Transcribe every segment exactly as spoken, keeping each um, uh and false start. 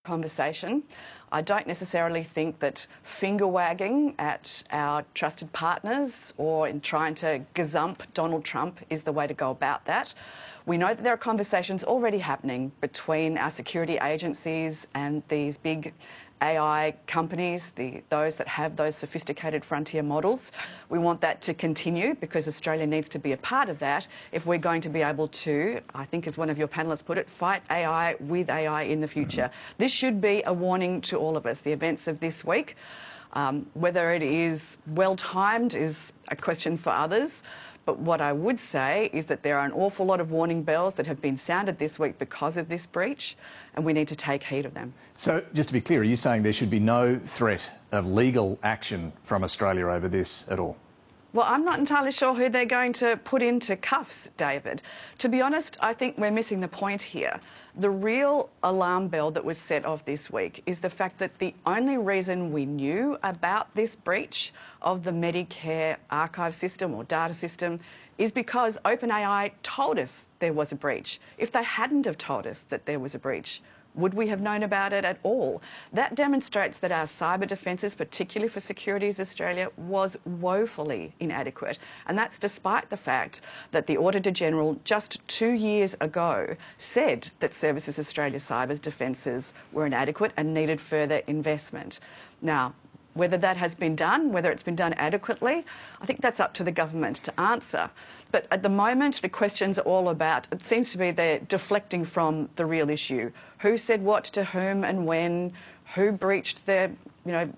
conversation. I don't necessarily think that finger-wagging at our trusted partners or in trying to gazump Donald Trump is the way to go about that. We know that there are conversations already happening between our security agencies and these big A I companies, the, those that have those sophisticated frontier models. We want that to continue because Australia needs to be a part of that if we're going to be able to, I think as one of your panellists put it, fight A I with A I in the future. Mm-hmm. This should be a warning to all of us. The events of this week, um, whether it is well-timed is a question for others. But what I would say is that there are an awful lot of warning bells that have been sounded this week because of this breach, and we need to take heed of them. So, just to be clear, are you saying there should be no threat of legal action from Australia over this at all? Well, I'm not entirely sure who they're going to put into cuffs, David. To be honest, I think we're missing the point here. The real alarm bell that was set off this week is the fact that the only reason we knew about this breach of the Medicare archive system or data system is because OpenAI told us there was a breach. If they hadn't have told us that there was a breach, would we have known about it at all? That demonstrates that our cyber defences, particularly for Securities Australia, was woefully inadequate. And that's despite the fact that the Auditor-General just two years ago said that Services Australia cyber's defences were inadequate and needed further investment. Now, whether that has been done, whether it's been done adequately, I think that's up to the government to answer. But at the moment, the questions are all about, it seems to be they're deflecting from the real issue. Who said what to whom and when? Who breached their, you know,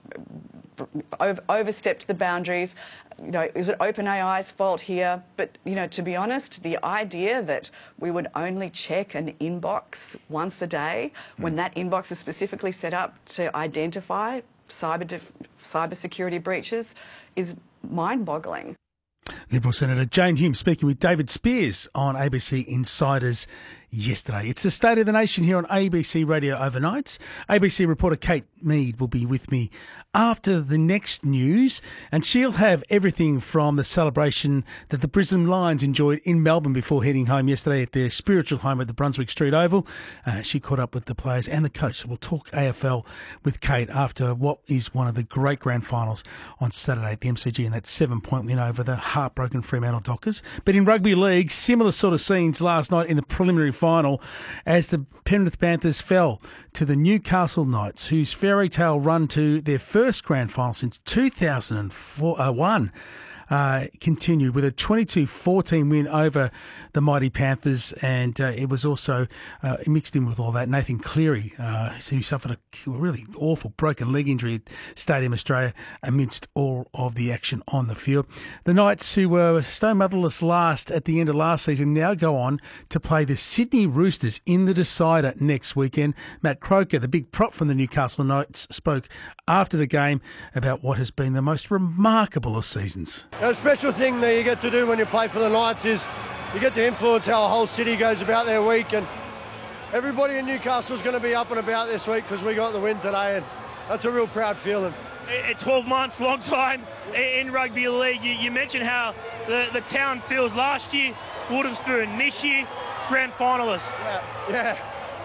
over, overstepped the boundaries? You know, is it OpenAI's fault here? But, you know, to be honest, the idea that we would only check an inbox once a day mm. when that inbox is specifically set up to identify cyber def- cyber security breaches is mind-boggling. Liberal Senator Jane Hume speaking with David Spears on A B C Insiders yesterday. It's the State of the Nation here on A B C Radio Overnights. A B C reporter Kate Mead will be with me after the next news, and she'll have everything from the celebration that the Brisbane Lions enjoyed in Melbourne before heading home yesterday at their spiritual home at the Brunswick Street Oval. Uh, she caught up with the players and the coach, so we'll talk A F L with Kate after what is one of the great grand finals on Saturday at the M C G, and that seven-point win over the heartbroken Fremantle Dockers. But in rugby league, similar sort of scenes last night in the preliminary final as the Penrith Panthers fell to the Newcastle Knights, whose fairy tale run to their first grand final since two thousand one uh, continued with a twenty-two fourteen win over the mighty Panthers, and uh, it was also uh, mixed in with all that Nathan Cleary, uh, who suffered a really awful broken leg injury at Stadium Australia amidst all of the action on the field. The Knights, who were stone motherless last at the end of last season, now go on to play the Sydney Roosters in the decider next weekend. Matt Croker, the big prop from the Newcastle Knights, spoke after the game about what has been the most remarkable of seasons. A special thing that you get to do when you play for the Knights is you get to influence how a whole city goes about their week, and everybody in Newcastle is going to be up and about this week because we got the win today, and that's a real proud feeling. twelve months, long time in rugby league. You, you mentioned how the, the town feels last year, Wooden Spoon this year, grand finalists. Yeah, yeah.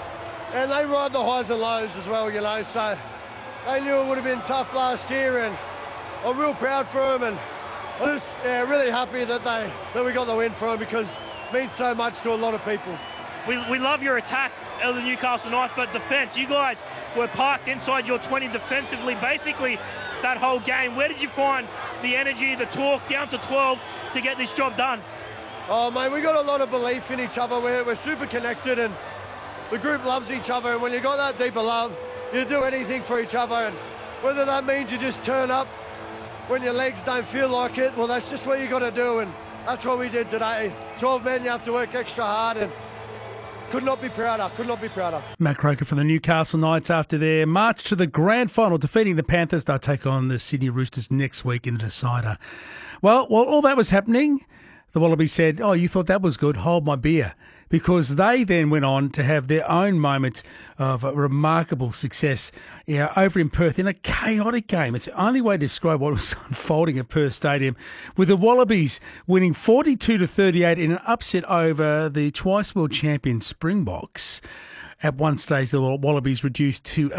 And they ride the highs and lows as well, you know, so they knew it would have been tough last year, and I'm real proud for them, and I'm just yeah, really happy that they that we got the win for them because it means so much to a lot of people. We, we love your attack of the Newcastle Knights, but defence, you guys were parked inside your twenty defensively basically that whole game. Where did you find the energy, the talk, down to twelve to get this job done? Oh, mate, we got a lot of belief in each other. We're, we're super connected, and the group loves each other, and when you got that deeper love, you do anything for each other, and whether that means you just turn up when your legs don't feel like it, well, that's just what you got to do, and that's what we did today. twelve men, you have to work extra hard, and could not be prouder, could not be prouder. Matt Croker from the Newcastle Knights after their march to the grand final, defeating the Panthers. They'll take on the Sydney Roosters next week in the decider. Well, while all that was happening, the Wallabies said, oh, you thought that was good, hold my beer. Because they then went on to have their own moment of remarkable success yeah, over in Perth in a chaotic game. It's the only way to describe what was unfolding at Perth Stadium, with the Wallabies winning forty-two to thirty-eight in an upset over the twice world champion Springboks. At one stage, the Wallabies reduced to